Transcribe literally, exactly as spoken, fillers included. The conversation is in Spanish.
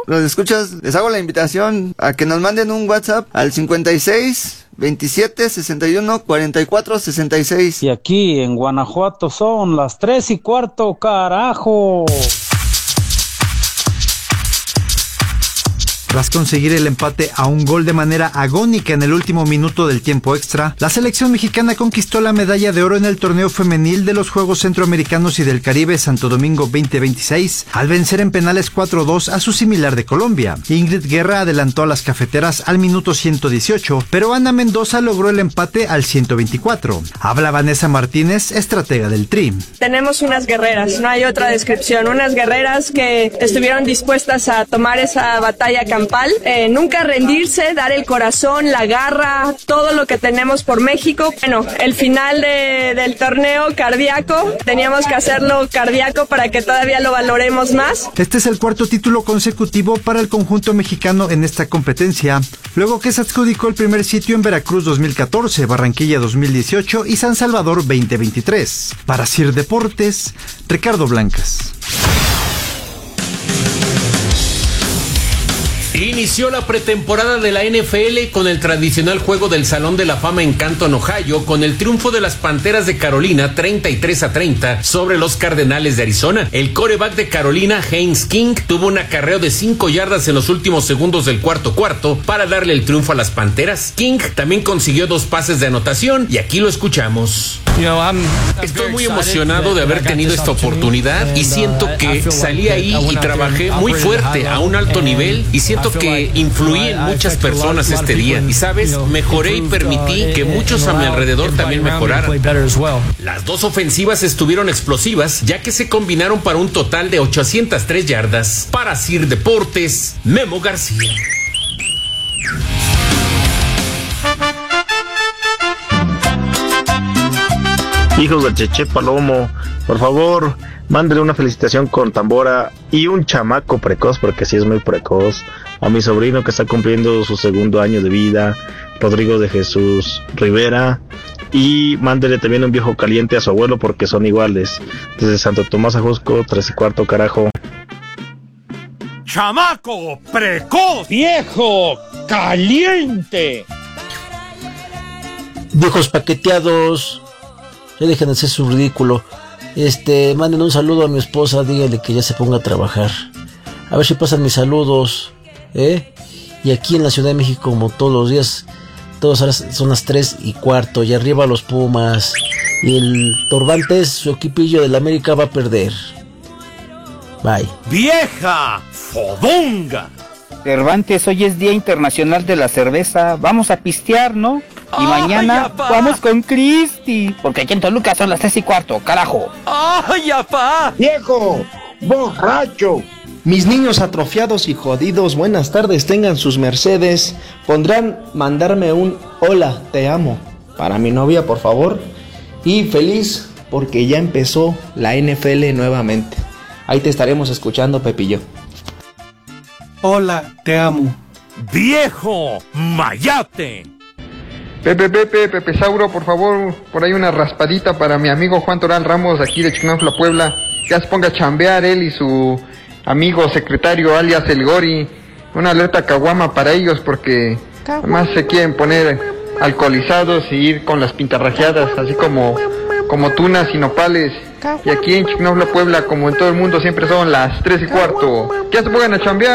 los escuchas, les hago la invitación a que nos manden un WhatsApp al cincuenta y seis, veintisiete, sesenta y uno, cuarenta y cuatro, sesenta y seis. Y aquí en Guanajuato son las tres y cuarto, carajo. Tras conseguir el empate a un gol de manera agónica en el último minuto del tiempo extra, la selección mexicana conquistó la medalla de oro en el torneo femenil de los Juegos Centroamericanos y del Caribe Santo Domingo veinte veintiséis, al vencer en penales cuatro dos a su similar de Colombia. Ingrid Guerra adelantó a las cafeteras al minuto ciento dieciocho, pero Ana Mendoza logró el empate al ciento veinticuatro. Habla Vanessa Martínez, estratega del Tri. Tenemos unas guerreras, no hay otra descripción, unas guerreras que estuvieron dispuestas a tomar esa batalla campal. Eh, nunca rendirse, dar el corazón, la garra, todo lo que tenemos por México. Bueno, el final de, del torneo cardíaco, teníamos que hacerlo cardíaco para que todavía lo valoremos más. Este es el cuarto título consecutivo para el conjunto mexicano en esta competencia, luego que se adjudicó el primer sitio en Veracruz dos mil catorce, Barranquilla dos mil dieciocho y San Salvador veinte veintitrés. Para Sir Deportes, Ricardo Blancas. Inició la pretemporada de la N F L con el tradicional juego del Salón de la Fama en Canton, Ohio, con el triunfo de las Panteras de Carolina treinta y tres a treinta sobre los Cardenales de Arizona. El quarterback de Carolina, Haynes King, tuvo un acarreo de cinco yardas en los últimos segundos del cuarto cuarto para darle el triunfo a las Panteras. King también consiguió dos pases de anotación y aquí lo escuchamos. Estoy muy emocionado de haber tenido esta oportunidad y siento que salí ahí y trabajé muy fuerte a un alto nivel y siento que influí en muchas personas este día y, sabes, mejoré y permití que muchos a mi alrededor también mejoraran. Las dos ofensivas estuvieron explosivas, ya que se combinaron para un total de ochocientas tres yardas. Para Sir Deportes, Memo García. Hijos del Cheche Palomo, por favor, mándele una felicitación con tambora y un chamaco precoz, porque sí es muy precoz, a mi sobrino que está cumpliendo su segundo año de vida, Rodrigo de Jesús Rivera, y mándele también un viejo caliente a su abuelo porque son iguales. Desde Santo Tomás Ajusco, tres y cuarto, carajo. ¡Chamaco precoz! ¡Viejo caliente! Viejos paqueteados, ya dejen de hacer su ridículo. Este, manden un saludo a mi esposa, dígale que ya se ponga a trabajar. A ver si pasan mis saludos, ¿eh? Y aquí en la Ciudad de México, como todos los días, todas horas son las tres y cuarto, y arriba los Pumas. Y el Torbantes, su equipillo del América, va a perder. Bye. ¡Vieja fodonga! Cervantes, hoy es Día Internacional de la Cerveza. Vamos a pistear, ¿no? Y ¡ay, mañana apá! Vamos con Cristi. Porque aquí en Toluca son las tres y cuarto, carajo. ¡Ay, apá! ¡Viejo! ¡Borracho! Mis niños atrofiados y jodidos, buenas tardes, tengan sus mercedes. Pondrán mandarme un hola, te amo para mi novia, por favor. Y feliz porque ya empezó la N F L nuevamente. Ahí te estaremos escuchando, Pepillo. Hola, te amo. ¡Viejo mayate! Pepe, Pepe, Pepe Sauro, por favor, por ahí una raspadita para mi amigo Juan Toral Ramos, aquí de Chicnafla, Puebla. Ya se ponga a chambear él y su amigo secretario, alias El Gori. Una alerta caguama para ellos, porque además se quieren poner alcoholizados y ir con las pintarrajeadas, así como, como tunas y nopales. Y aquí en Chicnafla, Puebla, como en todo el mundo, siempre son las tres y cuarto. Ya se pongan a chambear.